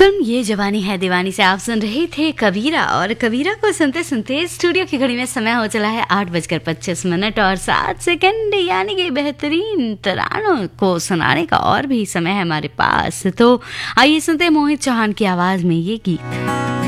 Film ये जवानी है दीवानी से आप सुन रहे थे कबीरा। और कबीरा को सुनते सुनते स्टूडियो की घड़ी में समय हो चला है 8:25 और 7 सेकंड, यानी कि बेहतरीन तरानों को सुनाने का और भी समय है हमारे पास। तो आइए सुनते हैं मोहित चौहान की आवाज में ये गीत।